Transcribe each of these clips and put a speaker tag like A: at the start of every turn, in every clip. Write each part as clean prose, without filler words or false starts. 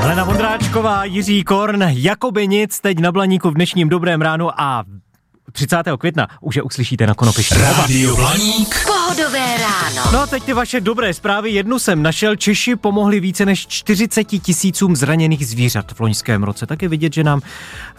A: Helena Vondráčková, Jiří Korn, jakoby nic, teď na Blaníku v dnešním Dobrém ránu a 30. května už je uslyšíte na Konopišti.
B: Rádio Blaník.
C: Pohodové ráno.
A: No a teď ty vaše dobré zprávy. Jednu jsem našel. Češi pomohli více než 40 000 zraněných zvířat v loňském roce. Tak je vidět, že nám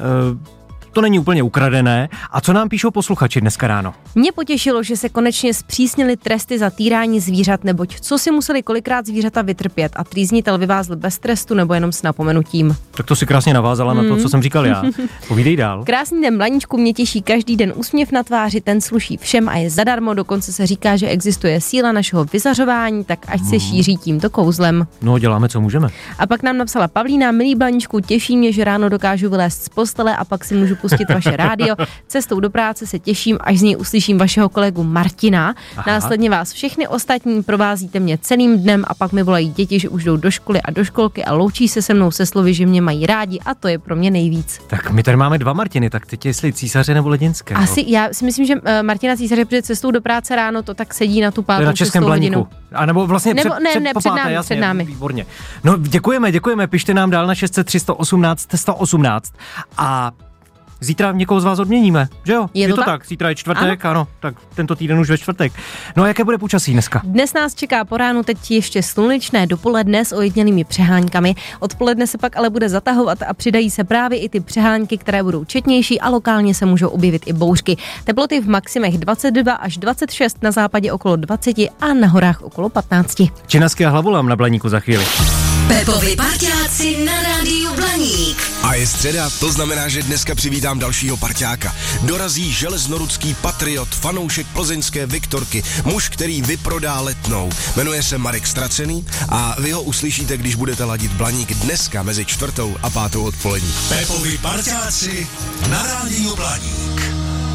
A: to není úplně ukradené. A co nám píšou posluchači dneska ráno?
D: Mě potěšilo, že se konečně zpřísnily tresty za týrání zvířat, neboť co si museli kolikrát zvířata vytrpět a trýznitel vyvázl bez trestu nebo jenom s napomenutím.
A: Tak to si krásně navázala na to, co jsem říkal já. Povídej dál.
D: Krásný den, Blaníčku, mě těší každý den úsměv na tváři, ten sluší všem a je zadarmo, dokonce se říká, že existuje síla našeho vyzařování, tak ať se šíří tímto kouzlem.
A: No, děláme, co můžeme.
D: A pak nám napsala Pavlína: milý Blaníčku, těší mě, že ráno dokážu vylézt z postele a pak si můžu pustit vaše rádio. Cestou do práce se těším, až z něj uslyším vašeho kolegu Martina. Aha. Následně vás všechny ostatní provázíte mě celým dnem a pak mi volají děti, že už jdou do školy a do školky a loučí se se mnou se slovy, že mě mají rádi a to je pro mě nejvíc.
A: Tak my tady máme 2 Martiny, tak teď jestli Císaře nebo Ledinské.
D: Asi, já si myslím, že Martina Císaře před cestou do práce ráno to tak sedí na tu 5.
A: na Českém Blaníku. A nebo vlastně
D: před námi.
A: Výborně. No děkujeme, pište nám dál na 600 318 118 a zítra někoho z vás odměníme, že jo? Je to tak? Zítra je čtvrtek, ano, tak tento týden už ve čtvrtek. No a jaké bude počasí dneska?
D: Dnes nás čeká po ránu teď ještě slunečné dopoledne s ojedinělými přehánkami. Odpoledne se pak ale bude zatahovat a přidají se právě i ty přehánky, které budou četnější a lokálně se můžou objevit i bouřky. Teploty v maximech 22 až 26, na západě okolo 20 a na horách okolo 15.
A: Činasky a Hlavolám na Blaníku za chvíli.
C: Pepovi parťáci na rádiu Blaník.
B: A je středa, to znamená, že dneska přivítám dalšího parťáka. Dorazí železnodudský patriot, fanoušek plzeňské Viktorky, muž, který vyprodá Letnou. Jmenuje se Marek Stracený a vy ho uslyšíte, když budete ladit Blaník dneska mezi 4. a 5. odpolední.
E: Pepovi parťáci na rádiu Blaník.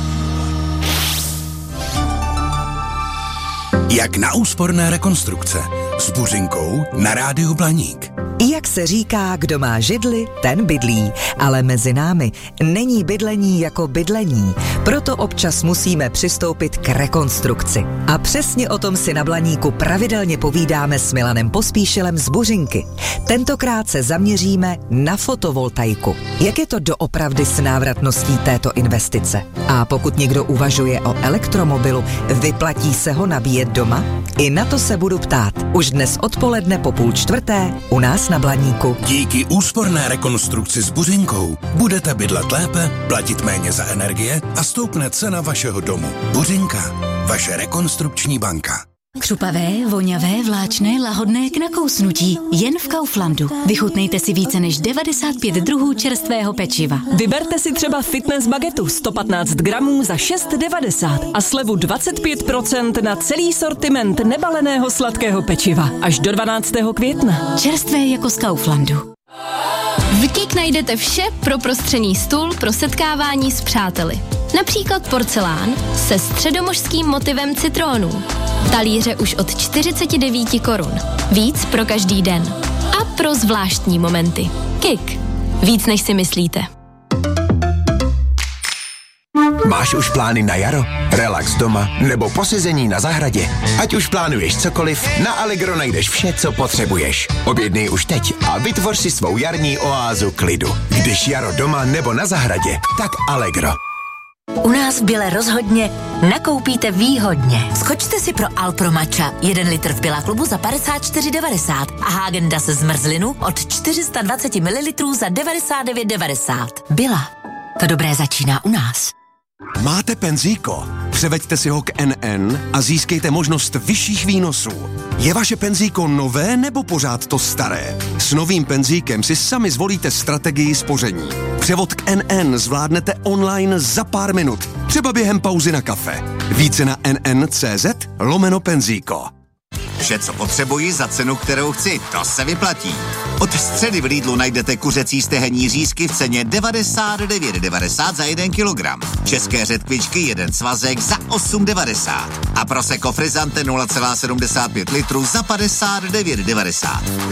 B: Jak na úsporné rekonstrukce s Buřinkou na rádiu Blaník.
F: Jak se říká, kdo má židli, ten bydlí, ale mezi námi není bydlení jako bydlení, proto občas musíme přistoupit k rekonstrukci. A přesně o tom si na Blaníku pravidelně povídáme s Milanem Pospíšilem z Buřinky. Tentokrát se zaměříme na fotovoltaiku. Jak je to doopravdy s návratností této investice? A pokud někdo uvažuje o elektromobilu, vyplatí se ho nabíjet doma? I na to se budu ptát. Už dnes odpoledne po 3:30 u nás na Blaníku.
B: Díky úsporné rekonstrukci s Buřinkou budete bydlet lépe, platit méně za energie a stoupne cena vašeho domu. Buřinka, vaše rekonstrukční banka.
C: Křupavé, voňavé, vláčné, lahodné k nakousnutí. Jen v Kauflandu. Vychutnejte si více než 95 druhů čerstvého pečiva.
G: Vyberte si třeba fitness bagetu 115 gramů za 6,90 a slevu 25% na celý sortiment nebaleného sladkého pečiva. Až do 12. května.
C: Čerstvé jako z Kauflandu. V KIK najdete vše pro prostřený stůl pro setkávání s přáteli. Například porcelán se středomořským motivem citrónů. Talíře už od 49 korun. Víc pro každý den. A pro zvláštní momenty. KIK. Víc než si myslíte.
H: Máš už plány na jaro? Relax doma nebo posezení na zahradě? Ať už plánuješ cokoliv, na Allegro najdeš vše, co potřebuješ. Objednej už teď a vytvoř si svou jarní oázu klidu. Když jaro doma nebo na zahradě, tak Allegro.
C: U nás v Bile rozhodně nakoupíte výhodně. Skočte si pro Alpro Matcha 1 litr v Billa klubu za 54,90 a Häagen-Dazs zmrzlinu od 420 ml za 99,90. Billa. To dobré začíná u nás.
H: Máte penzíko? Převeďte si ho k NN a získejte možnost vyšších výnosů. Je vaše penzíko nové nebo pořád to staré? S novým penzíkem si sami zvolíte strategii spoření. Převod k NN zvládnete online za pár minut, třeba během pauzy na kafe. Více na nn.cz/penzíko.
I: Vše, co potřebuji za cenu, kterou chci, to se vyplatí. Od středy v Lidlu najdete kuřecí stehenní řízky v ceně 99,90 za 1 kilogram. České řetkvičky 1 svazek za 8,90. A Prosecco Frizzante 0,75 litru za 59,90.